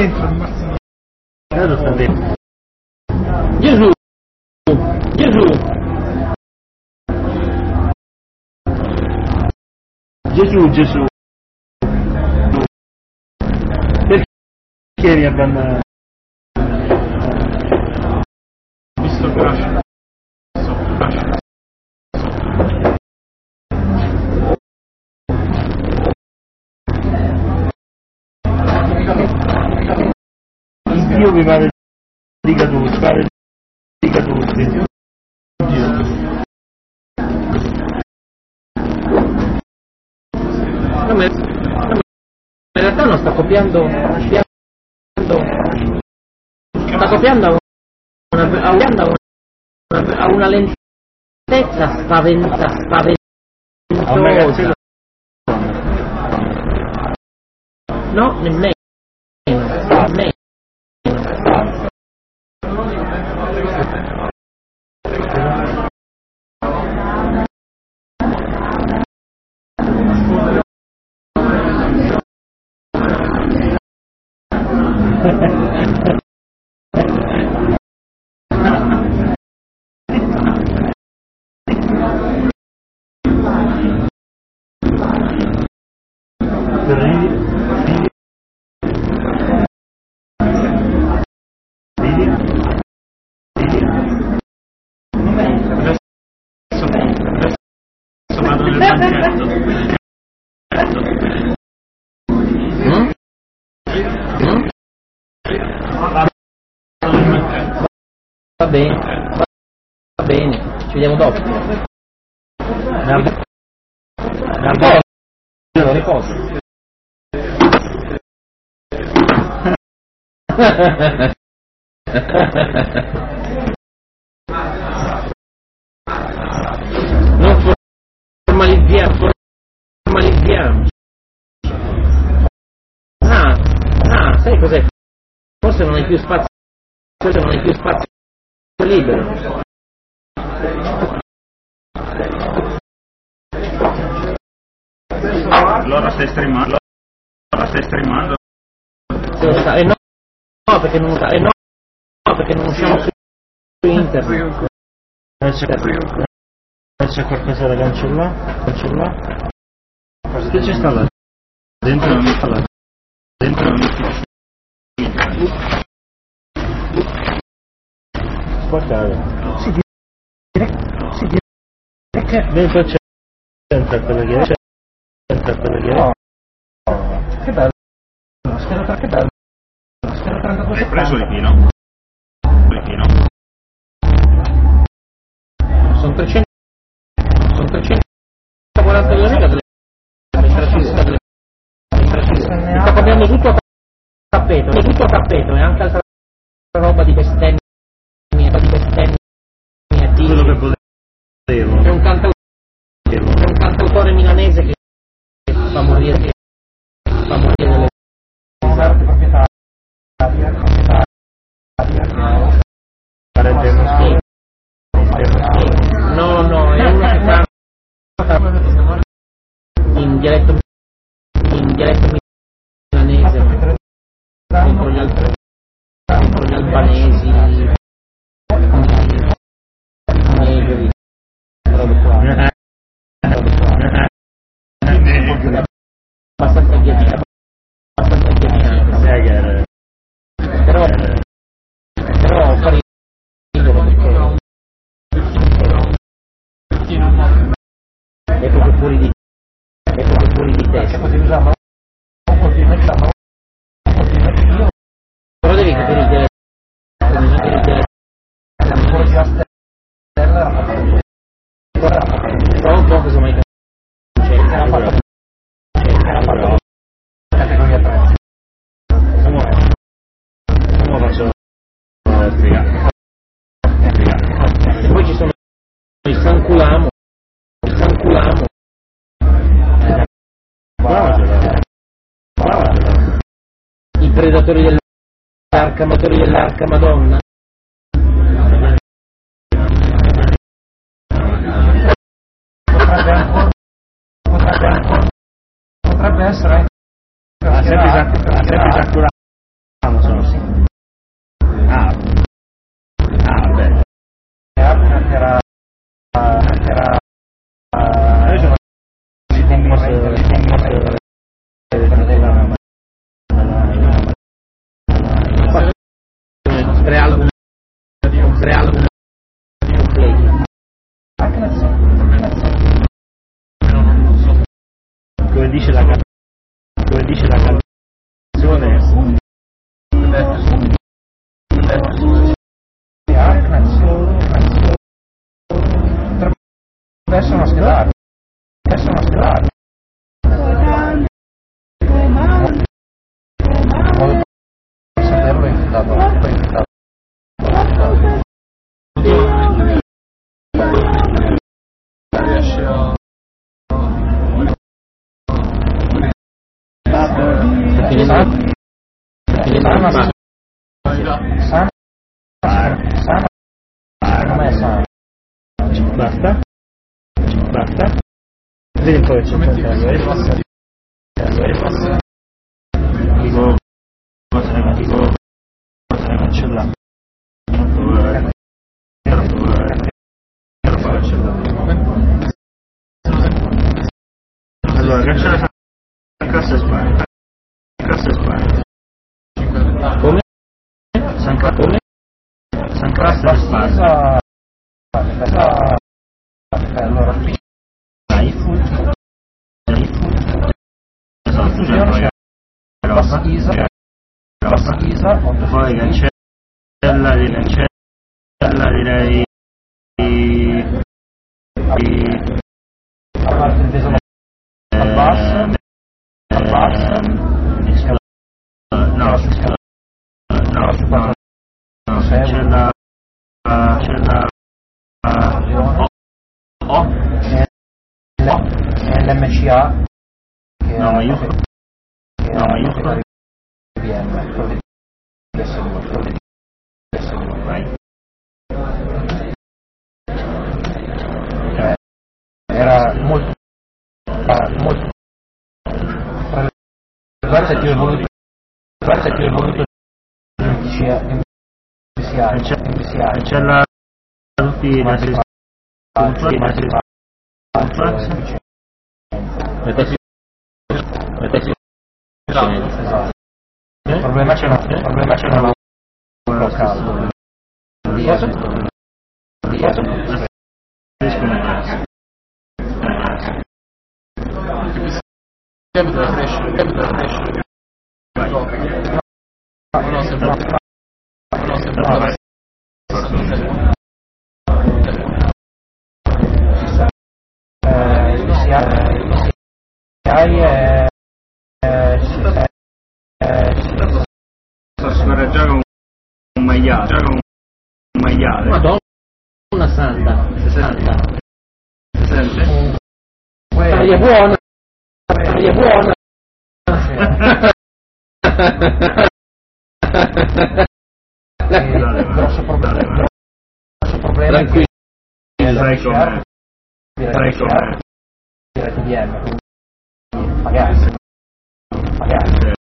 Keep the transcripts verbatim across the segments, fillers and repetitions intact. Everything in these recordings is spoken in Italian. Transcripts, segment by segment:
dentro, Martino. Cosa sta dentro? Gesù! Gesù! Gesù, Gesù. Perché mi abbandona? Visto crash. Sotto crash. Dio vi pare di caduti, pare di caduti. Dio. No, ma in realtà non sta copiando, sta copiando a una, a una, a una lentezza spaventa, spaventosa. No, nemmeno, nemmeno. Va bene, va bene, ci vediamo dopo. Riposo, riposo. Non formalizziamo, formalizziamo. Ah, ah, sai cos'è? Forse non hai più spazio, forse non hai più spazio libero. Allora stai streamando? Allora stai streamando? Eh no, no, perché non, eh no, no, perché non usciamo su internet. C'è qualcosa da cancellare? Cancellare? Che c'è sta là? Dentro non sta là. Dentro non sta. Guardate. Si direi, si direi che dentro c'è entra quello che c'è entra quello che è. Oh, che bello. Scheda, che bello. Scheda trentadue. Hai preso il vino? Il vino? Sono trecento, sono trecentoquarantadue mila delle delle sta cambiando tutto a tappeto, tutto a tappeto e anche altra roba di bestemmie, di bestemmie. Quello che volevo. È un cantautore, è un cantautore milanese che fa morire, che fa morire delle Esatto, proprietaria, proprietaria, sarebbe uno schifo. No, no, è uno che canta in dialetto in dialetto milanese contro gli altri, contro gli albanesi, negri, robe qua. Abbastanza ghiacciante, abbastanza ghiacciante. Però, però fa ridere perché è proprio fuori di è proprio fuori di testa. Però devi capire il dialetto, devi capire il dialetto. Però un po' cosa mai c'è. Categoria tre. Come faccio a spiegare? E poi ci sono i Sanculamo, i Sanculamo. I predatori dell'arca, motori dell'arca Madonna. Potrebbe ancora, potrebbe ancora, potrebbe essere anche. Ha sempre già, ha sempre già curato. era era si concorrente si concorrente tre album tre album completi come dice la canzone come dice la canzone adesso non schedare adesso non schedare saperlo infilato infilato riesce a sana sana secondo me è sana basta basta vedi un po' che c'è dico cosa ne dico cosa ne cancella allora cancella cassa Spagna cassa Spagna come? San come? San Cassa Spagna allora dai food dai food Bassa Ghisa Bassa Ghisa poi cancella di cancella direi a parte il peso abbassa abbassa no no no cancella cancella o l'M C A no maiuscolo no maiuscolo B M quello di S due quello di S due vai era molto molto guarda che ho voluto guarda che ho voluto M C A M C A M C A cancella tutti i nostri il problema c'è il problema c'è una caldo di deve crescere deve crescere no sembra no sembra è sto scorreggiando un maiale un maiale Madonna santa sessanta si sente? taglia buona taglia buona grosso problema grosso problema tranquillo sai com'è sai com'è direi B M pagare pagare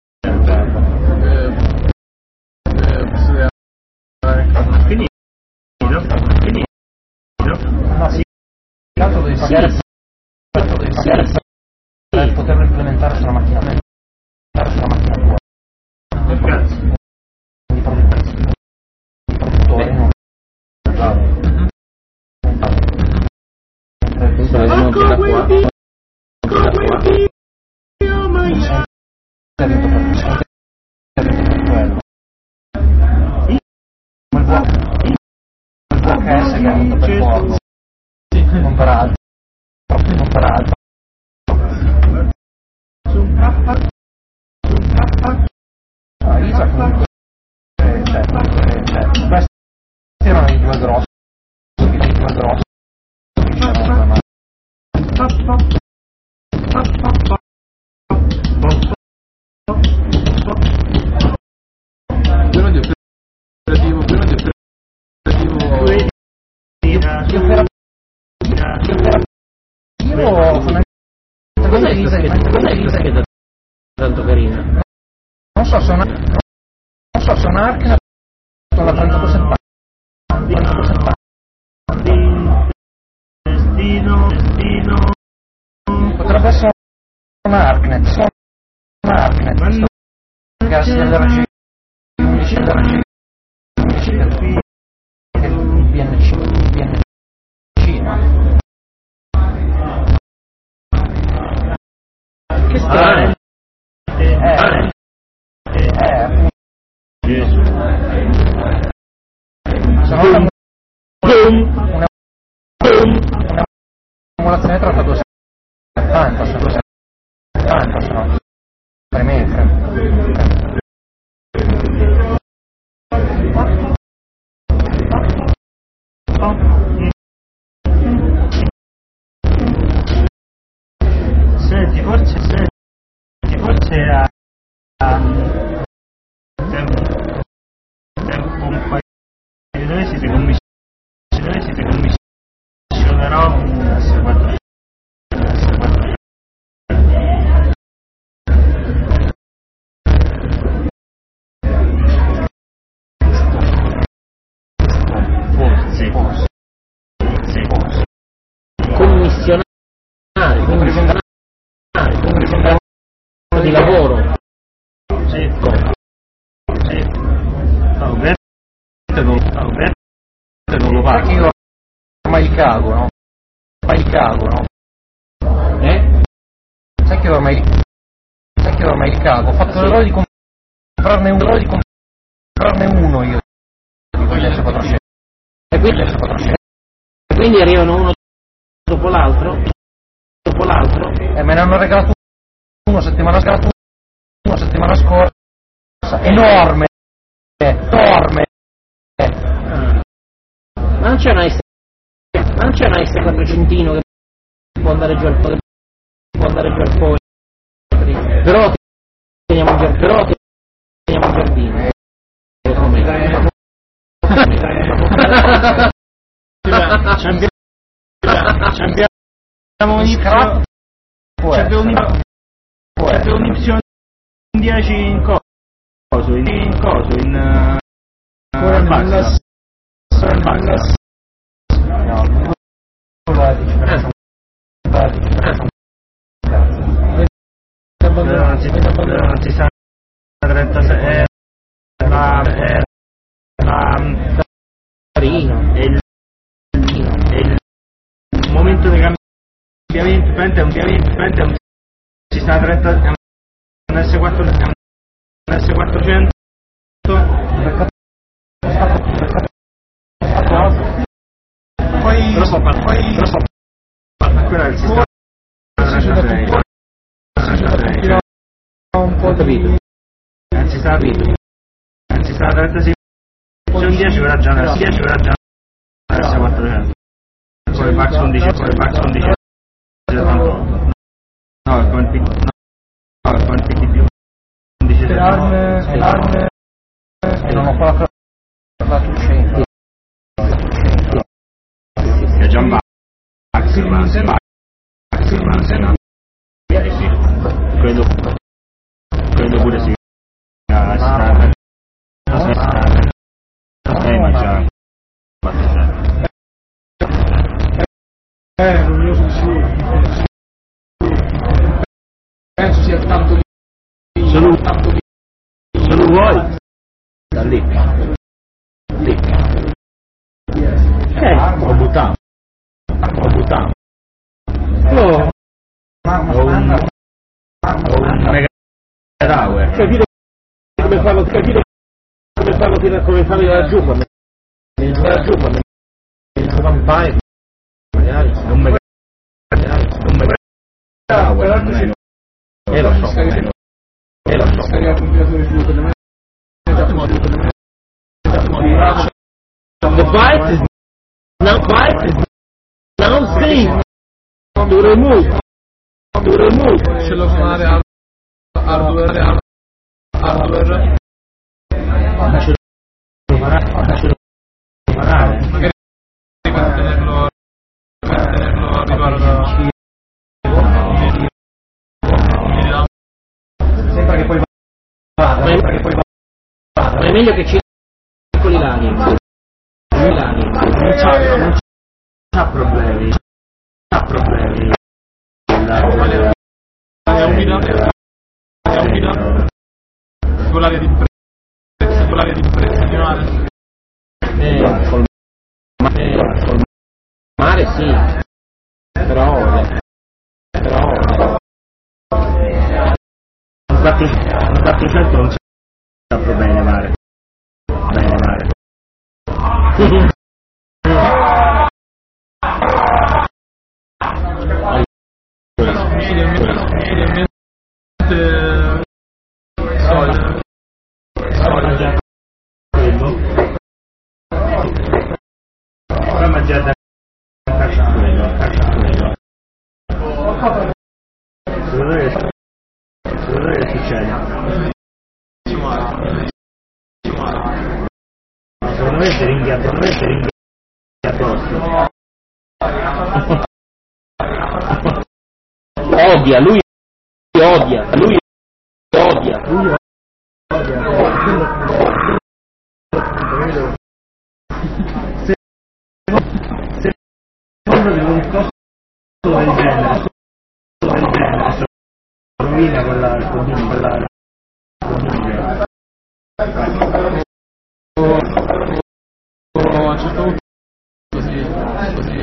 finito finito no sì tanto devi pagare tanto devi pagare per poterlo implementare sulla macchina sulla macchina tua che cazzo di produttori di produttori non non per altro non per altro ah, Isa comunque eh, cioè, eh, cioè, questi erano i due grossi i due grossi pieno di operativo pieno di operativo io per io fondamentalmente Lisa che è tanto carina non so se non so se è un'arca con la trentadue settanta Arcnet, sono Arcnet, Ma non gas dell'R G undici dell'R G undici del B N C, B N C, no? che strano. Eh, eh, Gesù. sono una una una emulazione tratta due settanta, due settanta sono tre metri. Senti, forse, senti, forse a, a tempo, tempo un paio di mesi si commissione, si commissionerò un S quattrocento. Forse, forse, sì, forse. Commissionari, commissionari, commissionari di lavoro. Sì, sì. No, ovviamente non, no, ovviamente non lo Sai che faccio. io ormai li cago, no? Ormai li cago, no? Eh? Sai che ormai sai che ormai li cago? Ho fatto l'errore di comprarne uno, l'errore di comprarne uno io di quegli S quattrocento. E quindi, e quindi arrivano uno dopo l'altro, dopo l'altro, e me ne hanno regalato uno settimana scorsa, una settimana scorsa, enorme, enorme. Ah. Ma non c'è una S, ma non c'è una S quattrocentino che può andare giù al po', può andare giù al po', però teniamo in giardino, però teniamo in giardino. Eh, come? Ci abbiamo un Y, ci abbiamo un Y dieci in coso, in coso, in uh, basta. Basta. Non si sa trentasei, la Carino. è il, è il momento di cambiamento, prende un cambiamento, prende un si sta a trenta, è un S quattrocento, è un S quattrocento, poi troppo poi troppo quello è il sistema trentasei, trentasei, un po' capito. non si sta a capito, non si sta a trentasei. C'è un dieci ora già nel dieci ora già nel S quattrocento. Poi Max undici, poi Max undici. No, è come il P T, no, è come il P T più undici. Le arme, le arme, e non ho fatto la tucente. È già Max, Max, Max, Max, Max. Credo, credo pure sì. Ah, Eh, già. Eh, non ne sono sicuro. Penso sia tanto di... Solo, tanto di... solo vuoi? Da lì. Lì. Eh, ho buttato. Ho buttato. No. Ho un... Ho un mega tower. Capire come farlo, capire come farlo tirare, come farlo tirare giù quando mi tirare giù quando mi fa un paio magari Non mega non mega tower almeno. e lo so e lo so the bite is now bite is now safe to remove to remove ce lo fare al hardware hardware ce lo farà ce lo farà magari per tenerlo per tenerlo a riguardo sembra che poi vada sembra che poi vada ma è meglio che circoli l'aria l'aria Non c'ha, non c'ha problemi. Non c'ha problemi. umida, è umida, con l'aria di prezzo, con l'aria di prezzo di mare. Eh, col mare, col mare sì, però, però, un quattrocento non c'è troppo bene mare, bene mare. Solito, solito. Poi mangiare da quello, quello. Secondo me, secondo me che succede? Secondo me si ringhia, secondo me si ringhia addosso. odia, lui odia, lui odia, lui odia. Se, se secondo di un costo del genere, del genere, rovina quella, quella, quella, a un certo punto così, così.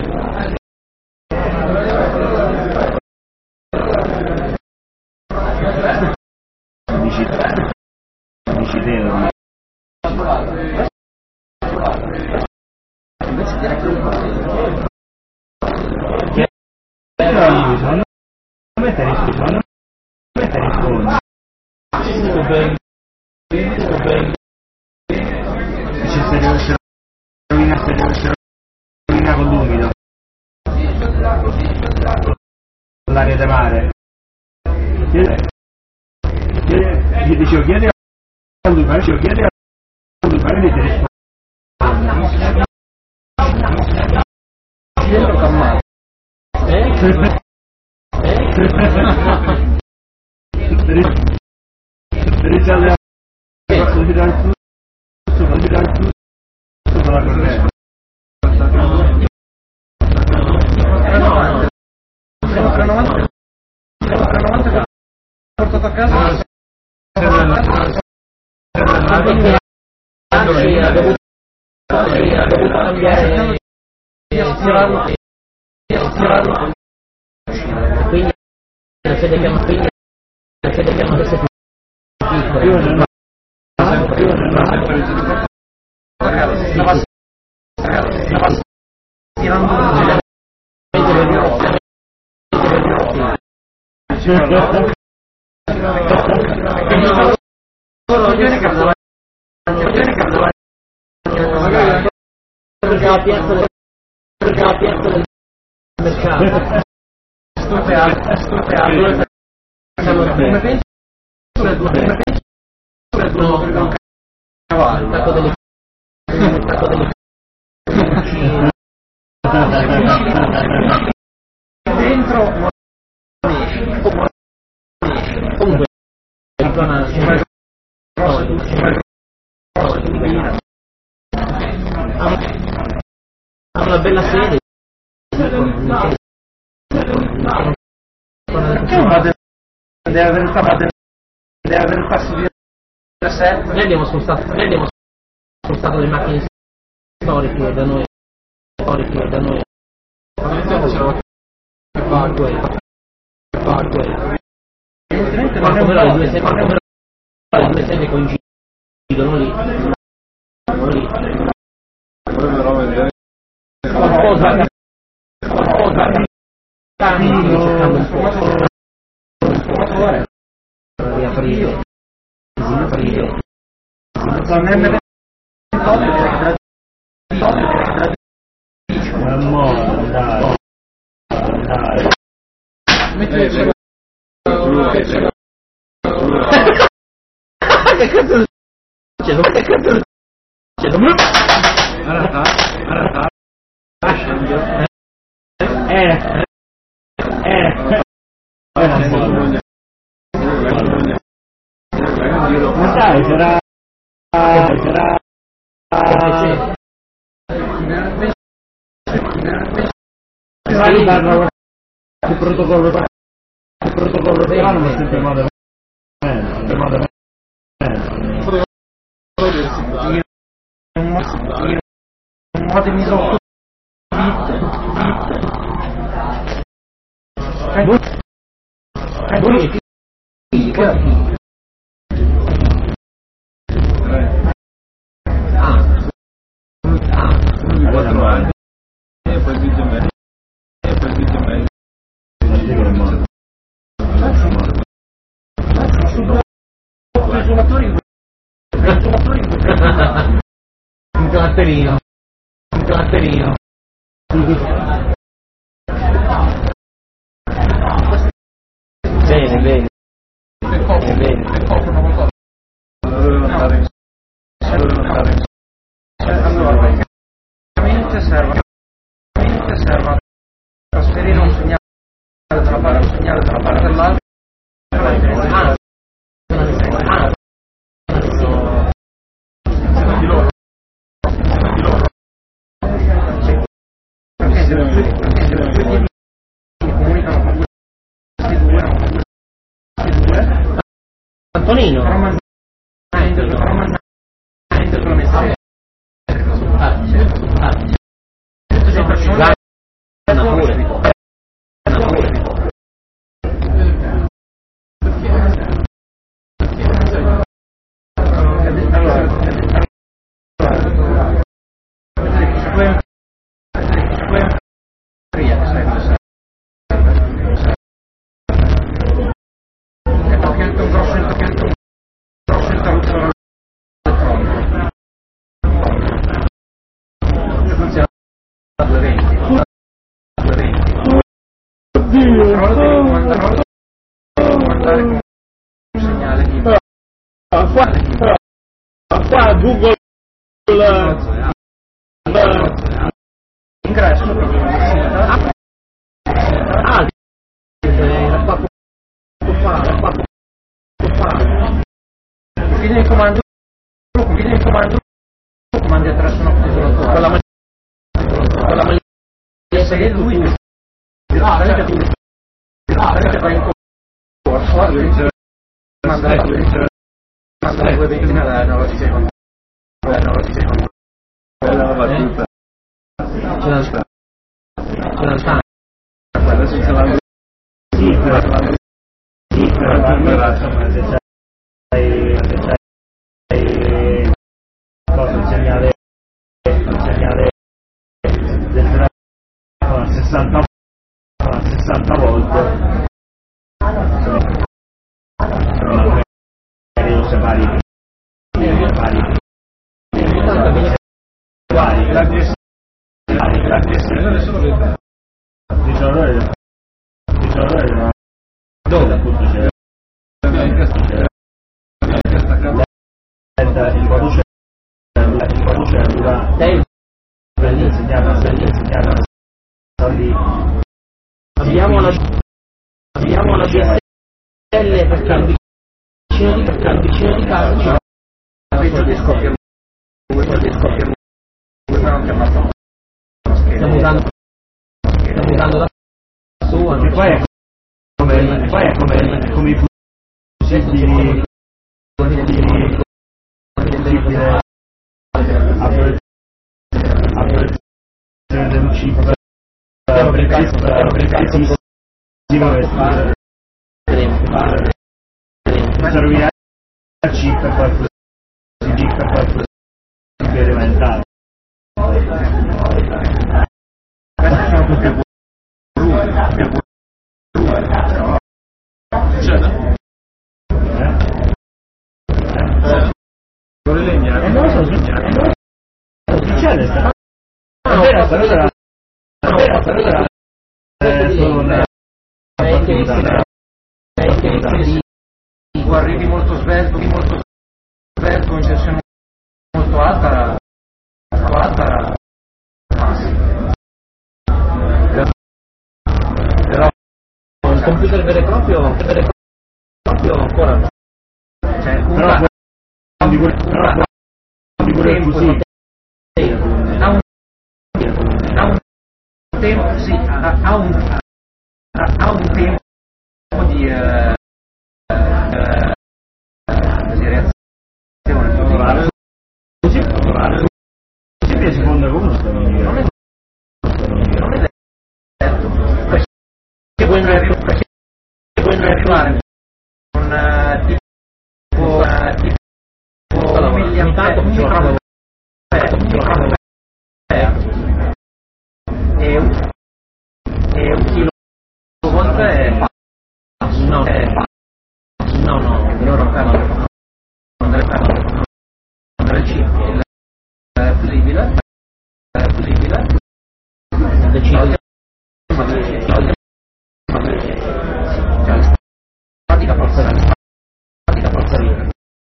Dici, dici te, non secondo me te rispondi, secondo me te rispondi. Dice se deve rovina, se deve rovina con l'umido. L'aria di mare. Gli dicevo chiedi a lui, ma dicevo chiedi a lui, ma ti rispondi. Dentro calmato. Eh? Risale a posso tirare il flusso, posso tirare il flusso con la corrente. Sempre novanta, sempre novanta portato a casa. Ha dovuto cambiare, stirarlo, stirarlo. Quindi la sede che quindi la sede che adesso è più piccola. Io non stava stava stirando perché la piazza del perché la piazza del mercato stupeato stupeato come penso come penso no cavallo tacco delle tacco delle dentro comunque ha una bella sede deve avere il passo deve avere il passo di sette. Noi abbiamo spostato noi abbiamo spostato le macchine storiche da noi storiche da noi che Parkway Parkway quanto meno le due sedi quanto meno le due sedi coincidono lì lì qualcosa qualcosa tanti cercando un po' riaprire riaprire sono M amore dai dai Metteci che cazzo c'è che cazzo c'è arata arata eh eh ma dai sarà sarà sai parla il protocollo protocollo piano, ma sempre male sempre male un modo mi sono un caratterino un caratterino bene bene bene bene allora praticamente serve serve a trasferire un segnale dalla parte un segnale dalla parte dell'altra ah ah Antonino qua Google ingresso ah era qua qua qua confine in comando confine in comando comandi attraverso una controllore con la maglia con la maglia se lui ah veramente va in corso manda manda due venti nella nuova di secondo quella nuova di secondo quella nuova battuta ce la sta ce la sta quella senza la sì però sì però insomma se c'hai se c'hai cosa il segnale il segnale del telefono a sessanta a sessanta volt lo separi separi uguali la diciannove diciannove dove appunto c'è il quadro cellula il quadro cellula prende il segnale prende il segnale sta lì abbiamo la abbiamo la D S L per cambi vicino di per vicino di casa peggio di scoppia di scoppia stiamo usando stiamo usando da sua e poi è come poi è come come i fusibili fusibili fusibile approvazione del chip precisissimo servire al chip per qualcosa di chip per qualcosa di sperimentale. Queste sono tutte con le legna e non so succede sta è vero però era è vero però era solo una tu arrivi molto svelto, molto svelto in tensione molto alta, molto alta, però il computer vero e proprio, vero e proprio ancora no. Cioè, però di quello di quello così ha un ha un tempo, sì, ha un ha un tempo di eh, eh, di reazione Orale. Così, orale. Così mi seconda comunque. non è non è detto Che vuoi perché puoi arrivare con uh, tipo uh, tipo allora, miliampere ogni tanto e un e un kilovolt è no, è no, no, loro fanno non deve fare non deve ci è possibile è possibile decido di pratica forza pratica forza vita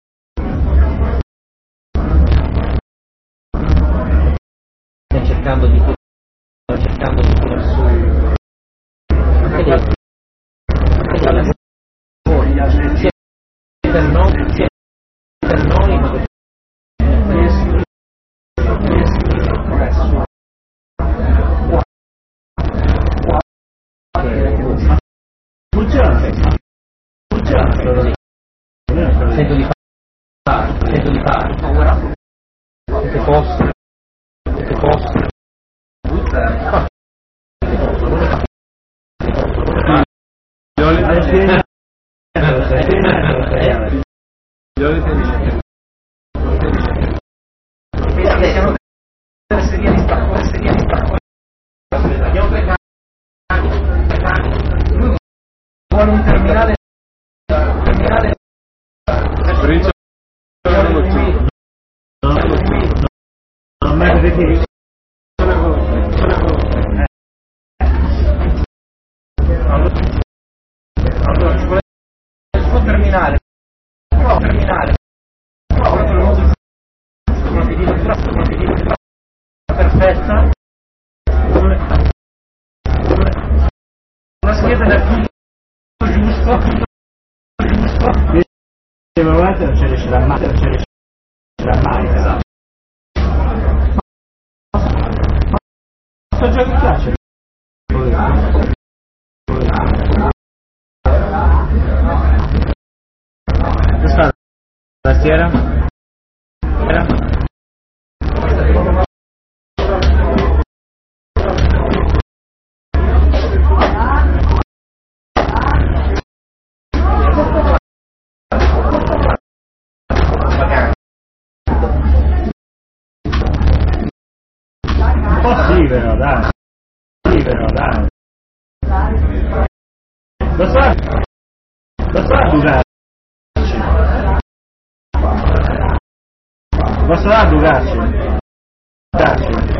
sto cercando di sto cercando di tirare su anche dei anche dei lavori sia per noi sia per noi ma per Funziona, funziona, sento di fare sento di fare ora che posso che posso vuole un terminale terminale non è perché allora ci vuole il suo terminale no terminale no proprio il modo giusto una pedina una pedina perfetta una scheda del punto giusto giusto devo avanti non ci riuscirà mai non ci riuscirà mai esatto sto già che piace questa tastiera era un po' sì però dai sì però dai lo sa lo sa Dugarci lo sa Dugarci Dugarci